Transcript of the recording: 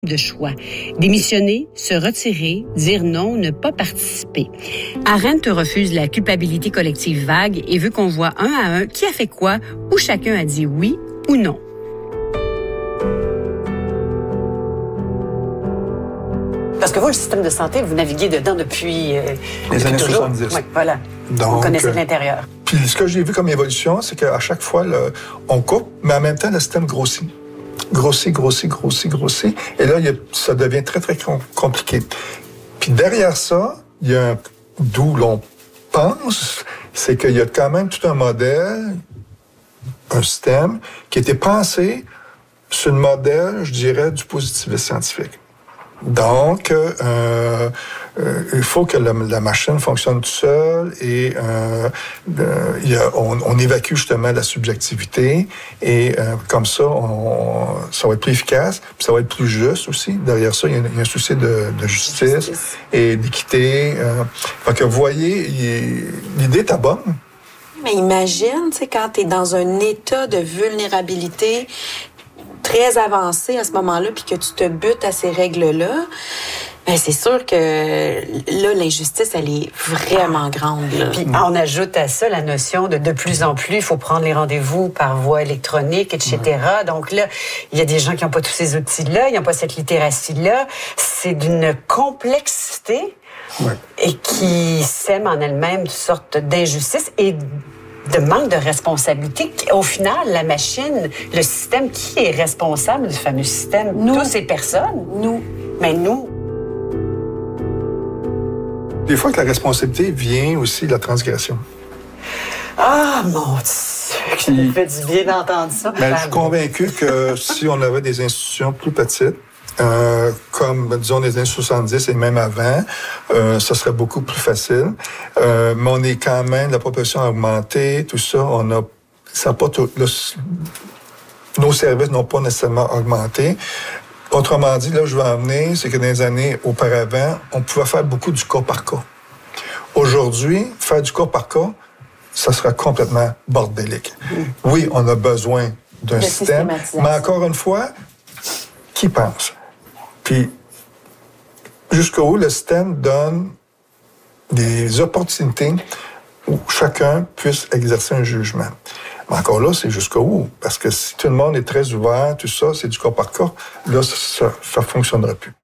de choix. Démissionner, se retirer, dire non, ne pas participer. Arendt refuse la culpabilité collective vague et veut qu'on voit un à un qui a fait quoi, où chacun a dit oui ou non. Parce que vous, le système de santé, vous naviguez dedans depuis les années toujours. 70. Oui, voilà. Donc, vous connaissez l'intérieur. Puis ce que j'ai vu comme évolution, c'est qu'à chaque fois, on coupe, mais en même temps, le système grossit. Grossit. Et là, ça devient très, très compliqué. Puis derrière ça, il y a d'où l'on pense, c'est qu'il y a quand même tout un modèle, un système qui a été pensé sur le modèle, je dirais, du positivisme scientifique. Donc, il faut que la machine fonctionne toute seule et on évacue justement la subjectivité et comme ça, ça va être plus efficace, puis ça va être plus juste aussi. Derrière ça, il y a un souci de justice et d'équité. Fait que vous voyez, l'idée est bonne. Mais imagine, tu sais, quand tu es dans un état de vulnérabilité très avancé à ce moment-là, puis que tu te butes à ces règles-là, ben c'est sûr que là, l'injustice, elle est vraiment grande. Là. Puis on ajoute à ça la notion de plus en plus, il faut prendre les rendez-vous par voie électronique, etc. Donc là, il y a des gens qui n'ont pas tous ces outils-là, ils n'ont pas cette littératie-là. C'est d'une complexité et qui sème en elle-même une sorte d'injustice et de manque de responsabilité. Au final, la machine, le système, qui est responsable du fameux système? Nous. Toutes ces personnes? Nous. Mais nous. Des fois que la responsabilité vient aussi de la transgression. Ah, mon Dieu, ça me fait du bien d'entendre ça. Mais je suis convaincu que si on avait des institutions plus petites, comme, disons, les années 70 et même avant, ça serait beaucoup plus facile. Mais on est quand même, la population a augmenté, tout ça, nos services n'ont pas nécessairement augmenté. Autrement dit, là, je veux en venir, c'est que dans les années auparavant, on pouvait faire beaucoup du cas par cas. Aujourd'hui, faire du cas par cas, ça sera complètement bordélique. Oui, on a besoin d'un système, mais encore une fois, qui pense? Puis, jusqu'où le système donne des opportunités où chacun puisse exercer un jugement. Mais encore là, c'est jusqu'où? Parce que si tout le monde est très ouvert, tout ça, c'est du cas par cas, là, ça ne fonctionnera plus.